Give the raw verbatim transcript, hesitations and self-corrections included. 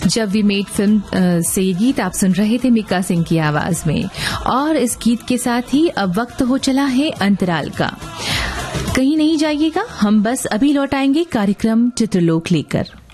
जब we met film से ये गीत आप सुन रहे थे मीका सिंह की आवाज में। और इस गीत के साथ ही अब वक्त हो चला है अंतराल का। कहीं नहीं जाइएगा, हम बस अभी लौट आएंगे कार्यक्रम चित्रलोक लेकर।